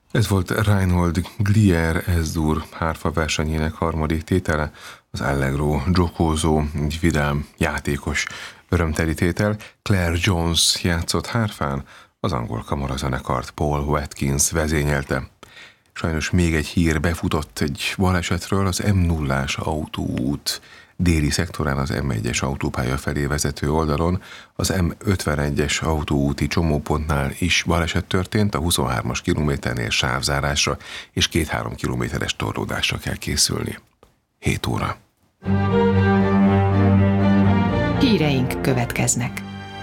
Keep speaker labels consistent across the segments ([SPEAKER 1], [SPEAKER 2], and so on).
[SPEAKER 1] Ez volt Reinhold Glier S-dur hárfa versenyének harmadik tétele, az Allegro Giocoso, egy vidám, játékos, örömteli tétel. Claire Jones játszott hárfán, az angol kamarazenekart Paul Watkins vezényelte. Sajnos még egy hír befutott egy balesetről, az M0-ás autóút déli szektorán az M1-es autópálya felé vezető oldalon, az M51-es autóúti csomópontnál is baleset történt, a 23-as kilométernél sávzárásra és 2-3 kilométeres torlódásra kell készülni. 7 óra.
[SPEAKER 2] Híreink következnek.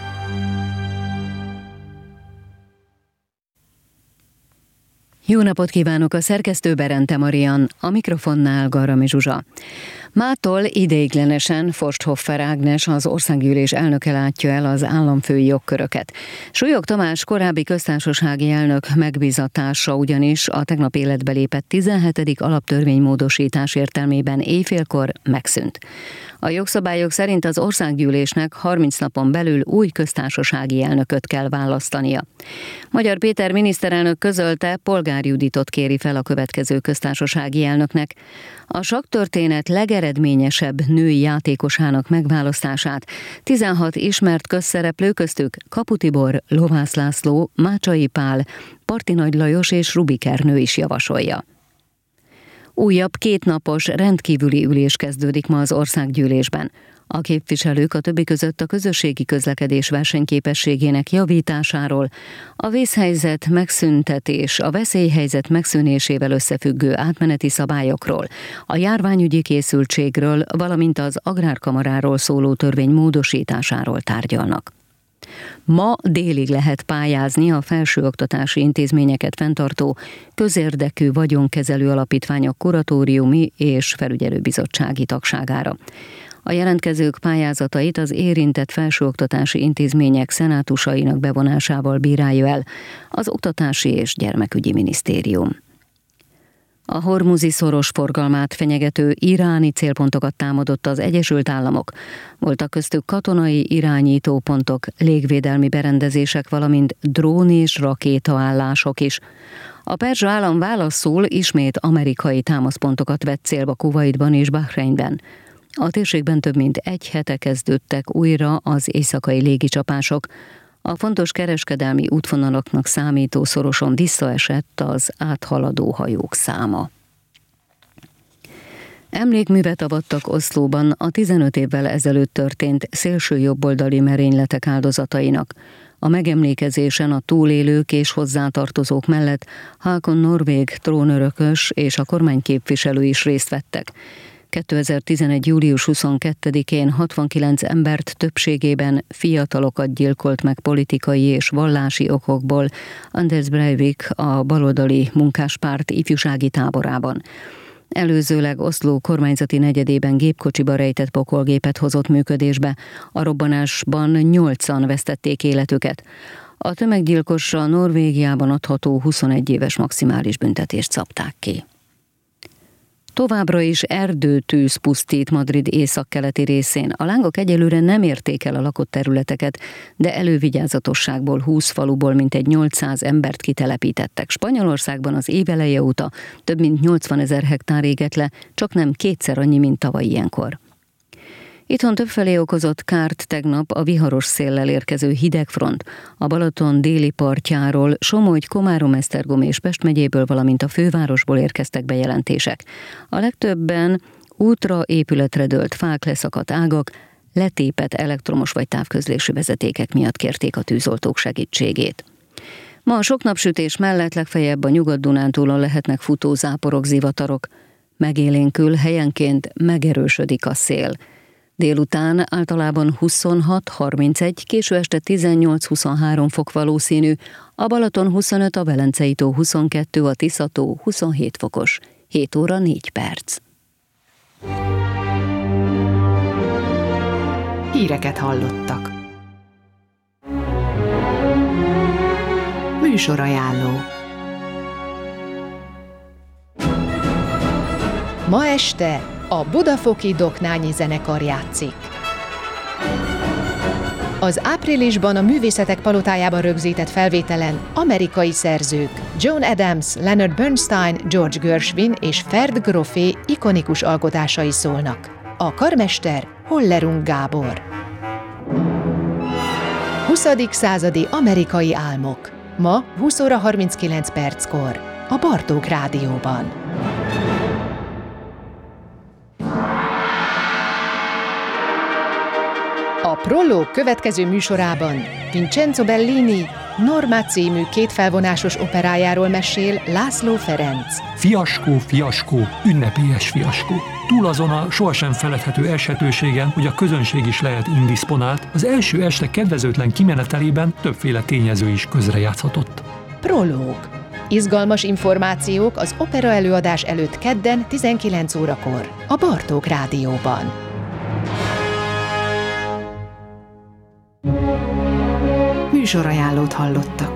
[SPEAKER 2] Jó napot kívánok, a szerkesztő Berente Marian, a mikrofonnál Garami Zsuzsa. Mától ideiglenesen Forsthoffer Ágnes, az országgyűlés elnöke látja el az államfői jogköröket. Súlyog Tamás korábbi köztársasági elnök megbízatása ugyanis a tegnap életbe lépett 17. alaptörvénymódosítás értelmében éjfélkor megszűnt. A jogszabályok szerint az országgyűlésnek 30 napon belül új köztársasági elnököt kell választania. Magyar Péter miniszterelnök közölte, Polgár Juditot kéri fel a következő köztársasági elnöknek. A sakktörténet legeredményesebb női játékosának megválasztását 16 ismert közszereplő, köztük Kapu Tibor, Lovász László, Mácsai Pál, Parti Nagy Lajos és Rubik Ernő is javasolja. Újabb 2 napos rendkívüli ülés kezdődik ma az országgyűlésben. A képviselők a többi között a közösségi közlekedés versenyképességének javításáról, a vészhelyzet megszüntetés, a veszélyhelyzet megszűnésével összefüggő átmeneti szabályokról, a járványügyi készültségről, valamint az agrárkamaráról szóló törvény módosításáról tárgyalnak. Ma délig lehet pályázni a felsőoktatási intézményeket fenntartó közérdekű vagyonkezelő alapítványok kuratóriumi és felügyelőbizottsági tagságára. A jelentkezők pályázatait az érintett felsőoktatási intézmények szenátusainak bevonásával bírálja el az Oktatási és Gyermekügyi Minisztérium. A Hormuzi szoros forgalmát fenyegető iráni célpontokat támadott az Egyesült Államok. Voltak köztük katonai irányítópontok, légvédelmi berendezések, valamint drón és rakétaállások is. A perzsa állam válaszul ismét amerikai támaszpontokat vett célba Kuwaitban és Bahreinben. A térségben több mint egy hete kezdődtek újra az éjszakai légicsapások. A fontos kereskedelmi útvonalaknak számító szoroson visszaesett az áthaladó hajók száma. Emlékművet avattak Oszlóban a 15 évvel ezelőtt történt szélsőjobboldali merényletek áldozatainak. A megemlékezésen a túlélők és hozzátartozók mellett Hákon norvég trónörökös és a kormányképviselő is részt vettek. 2011. július 22-én 69 embert, többségében fiatalokat gyilkolt meg politikai és vallási okokból Anders Breivik a baloldali munkáspárt ifjúsági táborában. Előzőleg Oszló kormányzati negyedében gépkocsiba rejtett pokolgépet hozott működésbe, a robbanásban 8-an vesztették életüket. A tömeggyilkosra Norvégiában adható 21 éves maximális büntetést szabták ki. Továbbra is erdőtűz pusztít Madrid északkeleti részén. A lángok egyelőre nem érték el a lakott területeket, de elővigyázatosságból 20 faluból mintegy 800 embert kitelepítettek. Spanyolországban az év eleje óta több mint 80 000 hektár égett le, csak nem 2-szer annyi, mint tavaly ilyenkor. Itthon többfelé okozott kárt tegnap a viharos széllel érkező hidegfront. A Balaton déli partjáról, Somogy, Komárom, Esztergom és Pest megyéből, valamint a fővárosból érkeztek bejelentések. A legtöbben útra, épületre dőlt fák, leszakadt ágak, letépett elektromos vagy távközlési vezetékek miatt kérték a tűzoltók segítségét. Ma a sok napsütés mellett legfeljebb a Nyugat-Dunántúlon lehetnek futó záporok, zivatarok. Megélénkül, helyenként megerősödik a szél. Délután általában 26-31, késő este 18-23 fok valószínű, a Balaton 25, a Velencei tó 22, a Tisza-tó 27 fokos. 7 óra 4 perc. Híreket hallottak. Műsorajánló.
[SPEAKER 3] Ma este a Budafoki Doknányi Zenekar játszik. Az áprilisban a Művészetek Palotájában rögzített felvételen amerikai szerzők John Adams, Leonard Bernstein, George Gershwin és Ferd Groffé ikonikus alkotásai szólnak. A karmester Hollerung Gábor. 20. századi amerikai álmok. Ma 20 óra 39 perckor a Bartók Rádióban. A Prológ következő műsorában Vincenzo Bellini Norma című kétfelvonásos operájáról mesél László Ferenc.
[SPEAKER 4] Fiaskó, fiaskó, ünnepélyes fiaskó. Túl azon a sohasem feledhető esetőségen, hogy a közönség is lehet indisponált, az első este kedvezőtlen kimenetelében többféle tényező is közrejátszhatott.
[SPEAKER 3] Prológ. Izgalmas információk az opera előadás előtt kedden 19 órakor a Bartók Rádióban. Műsorajánlót hallottak.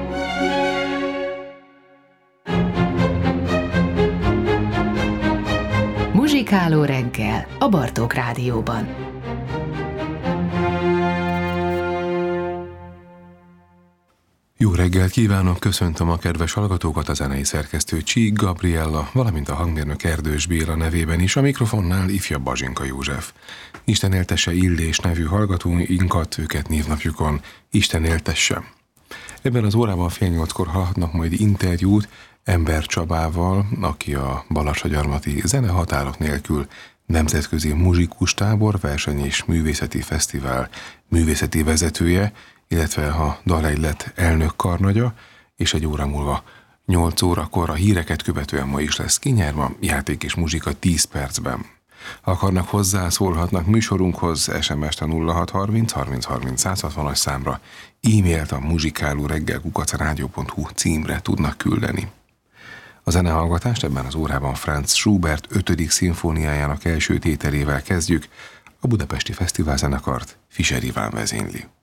[SPEAKER 3] Muzsikáló reggel a Bartók Rádióban.
[SPEAKER 1] Jó reggelt kívánok, köszöntöm a kedves hallgatókat, a zenei szerkesztő Csík Gabriella, valamint a hangmérnök Erdős Béla nevében is, a mikrofonnál ifjabb Bazsinka József. Isten éltesse Illés nevű hallgatóinkat, őket névnapjukon Isten éltesse. Ebben az órában 7:30-kor hallhatnak majd interjút Ember Csabával, aki a Balassagyarmati Zenehatárok nélkül nemzetközi muzsikus tábor, verseny és művészeti fesztivál művészeti vezetője, illetve a Dalegylet elnök karnagya, és egy óra múlva 8 órakor a híreket követően ma is lesz kinyerva, játék és muzsika 10 percben. Ha akarnak hozzá, szólhatnak műsorunkhoz, SMS-t a 0630 30 30 160-as számra, e-mailt a muzsikálóreggel@rádió.hu címre tudnak küldeni. A zenehallgatást ebben az órában Franz Schubert 5. szimfóniájának első tételével kezdjük, a Budapesti Fesztivál zenekart Fischer Iván vezényli.